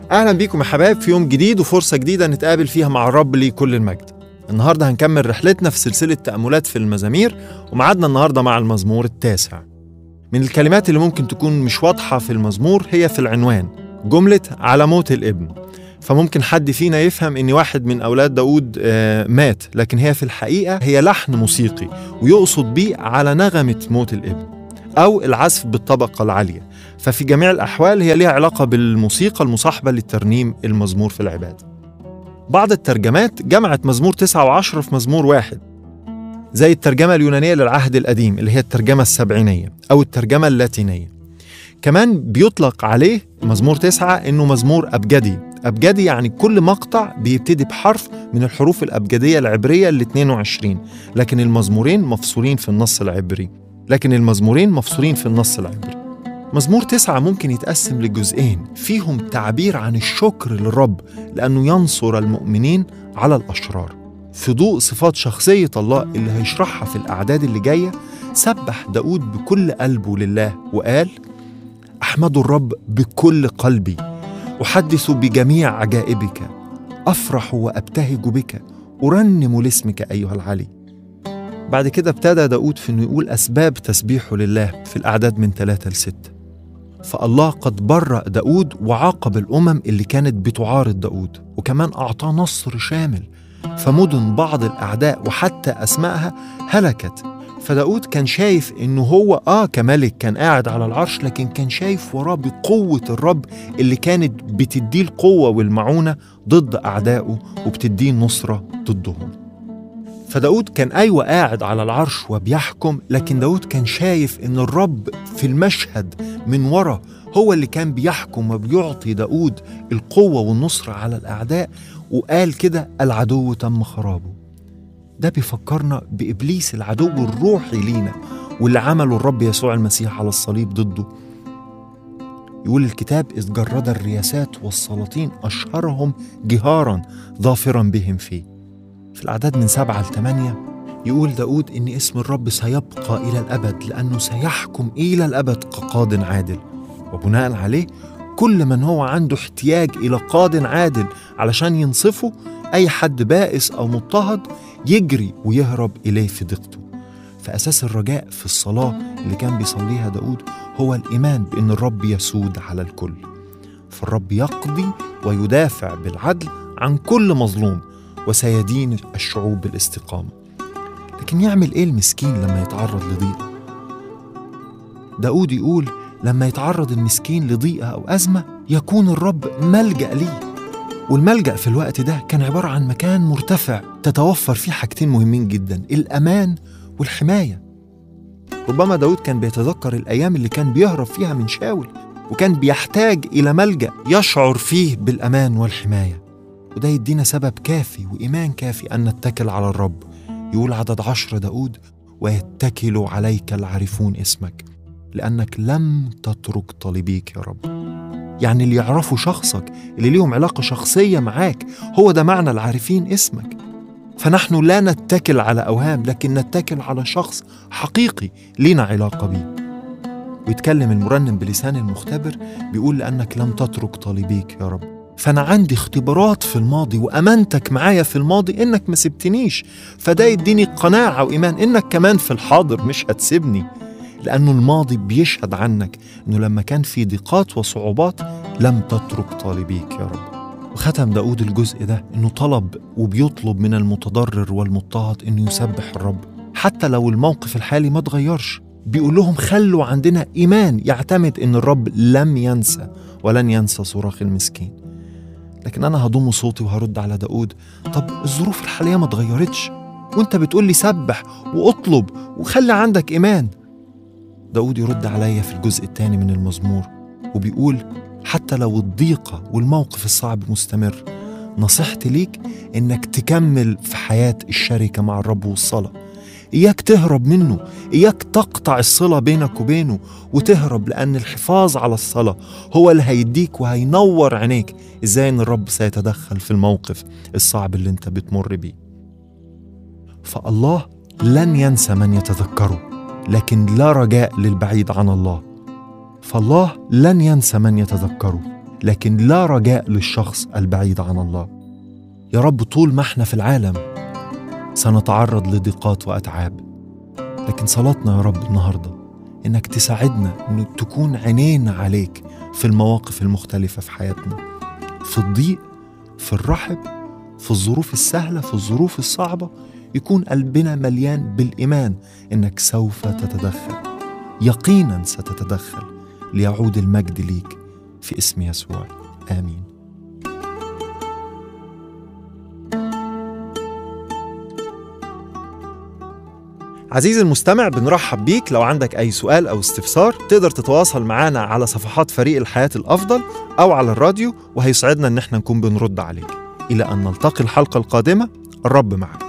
أهلا بيكم يا حبايب في يوم جديد وفرصة جديدة نتقابل فيها مع الرب ليه كل المجد. النهاردة هنكمل رحلتنا في سلسلة تأملات في المزامير، ومعادنا النهاردة مع المزمور 9. من الكلمات اللي ممكن تكون مش واضحة في المزمور هي في العنوان جملة على موت الابن. فممكن حد فينا يفهم إن واحد من أولاد داود مات، لكن هي في الحقيقة هي لحن موسيقي ويقصد بيه على نغمة موت الابن أو العزف بالطبقة العالية. ففي جميع الأحوال هي ليها علاقة بالموسيقى المصاحبة للترنيم المزمور في العبادة. بعض الترجمات جمعت مزمور 9 و10 في مزمور واحد، زي الترجمة اليونانية للعهد القديم اللي هي الترجمة السبعينية أو الترجمة اللاتينية. كمان بيطلق عليه مزمور 9 إنه مزمور أبجدي. أبجدي يعني كل مقطع بيبتدي بحرف من الحروف الأبجدية العبرية ال 22، لكن المزمورين مفصولين في النص العبري. مزمور 9 ممكن يتقسم لجزئين فيهم تعبير عن الشكر للرب لأنه ينصر المؤمنين على الأشرار. في ضوء صفات شخصية الله اللي هيشرحها في الأعداد اللي جاية، سبح داود بكل قلبه لله وقال: أحمد الرب بكل قلبي، أحدث بجميع عجائبك، أفرح وأبتهج بك، أرنم لاسمك أيها العلي. بعد كده ابتدى داود في أنه يقول أسباب تسبيحه لله في الأعداد من 3 ل6. فالله قد برأ داود وعاقب الأمم اللي كانت بتعارض داود، وكمان أعطاه نصر شامل، فمدن بعض الأعداء وحتى أسمائها هلكت. فداود كان شايف إنه هو كملك كان قاعد على العرش، لكن كان شايف وراه بقوة الرب اللي كانت بتديه القوة والمعونة ضد أعدائه وبتديه النصرة ضدهم. فداود كان قاعد على العرش وبيحكم، لكن داود كان شايف إن الرب في المشهد من ورا هو اللي كان بيحكم وبيعطي داود القوة والنصر على الأعداء. وقال كده: العدو تم خرابه. ده بيفكرنا بإبليس العدو الروحي لينا واللي عمله الرب يسوع المسيح على الصليب ضده. يقول الكتاب: إذ جرد الرياسات والسلاطين أشهرهم جهارا ظافرا بهم فيه. في الأعداد من 7 ل 8 يقول داود إن اسم الرب سيبقى إلى الأبد لأنه سيحكم إلى الأبد كقاض عادل. وبناء عليه كل من هو عنده احتياج إلى قاض عادل علشان ينصفه، أي حد بائس أو مضطهد يجري ويهرب إليه في ضيقته. فأساس الرجاء في الصلاة اللي كان بيصليها داود هو الإيمان بأن الرب يسود على الكل. فالرب يقضي ويدافع بالعدل عن كل مظلوم وسيدين الشعوب بالاستقامة. لكن يعمل إيه المسكين لما يتعرض لضيقة؟ داود يقول: لما يتعرض المسكين لضيقة أو أزمة يكون الرب ملجأ ليه. والملجأ في الوقت ده كان عبارة عن مكان مرتفع تتوفر فيه حاجتين مهمين جدا: الأمان والحماية. ربما داود كان بيتذكر الأيام اللي كان بيهرب فيها من شاول، وكان بيحتاج إلى ملجأ يشعر فيه بالأمان والحماية. وده يدينا سبب كافي وإيمان كافي أن نتكل على الرب. يقول عدد 10 داود: ويتكل عليك العارفون اسمك لأنك لم تترك طالبيك يا رب. يعني اللي يعرفوا شخصك، اللي ليهم علاقة شخصية معاك، هو ده معنى العارفين اسمك. فنحن لا نتكل على أوهام، لكن نتكل على شخص حقيقي لينا علاقة بيه. ويتكلم المرنم بلسان المختبر بيقول: لأنك لم تترك طالبيك يا رب. فأنا عندي اختبارات في الماضي وأمانتك معايا في الماضي إنك ما سبتنيش، فده يديني قناعة وإيمان إنك كمان في الحاضر مش هتسيبني، لأنه الماضي بيشهد عنك إنه لما كان في ضيقات وصعوبات لم تترك طالبيك يا رب. وختم داود الجزء ده إنه طلب وبيطلب من المتضرر والمضطهد إنه يسبح الرب حتى لو الموقف الحالي ما تغيرش. بيقول لهم: خلوا عندنا إيمان يعتمد إن الرب لم ينسى ولن ينسى صراخ المسكين. لكن أنا هضم صوتي وهرد على داود: طب الظروف الحالية ما تغيرتش وانت بتقول لي سبح واطلب وخلي عندك إيمان. داود يرد عليا في الجزء الثاني من المزمور وبيقول: حتى لو الضيقة والموقف الصعب مستمر، نصيحتي ليك إنك تكمل في حياة الشركة مع الرب والصلاة. إياك تهرب منه، إياك تقطع الصلة بينك وبينه وتهرب، لأن الحفاظ على الصلاة هو اللي هيديك وهينور عينيك إزاي إن الرب سيتدخل في الموقف الصعب اللي انت بتمر بيه. فالله لن ينسى من يتذكره، لكن لا رجاء للبعيد عن الله. فالله لن ينسى من يتذكره، لكن لا رجاء للشخص البعيد عن الله. يا رب طول ما احنا في العالم سنتعرض لضيقات وأتعاب، لكن صلاتنا يا رب النهاردة إنك تساعدنا إن تكون عينينا عليك في المواقف المختلفة في حياتنا، في الضيق، في الرحب، في الظروف السهلة، في الظروف الصعبة، يكون قلبنا مليان بالإيمان إنك سوف تتدخل، يقينا ستتدخل ليعود المجد ليك في اسم يسوع. آمين. عزيزي المستمع، بنرحب بيك. لو عندك أي سؤال أو استفسار تقدر تتواصل معنا على صفحات فريق الحياة الأفضل أو على الراديو، وهيسعدنا إن احنا نكون بنرد عليك. إلى أن نلتقي الحلقة القادمة، الرب معك.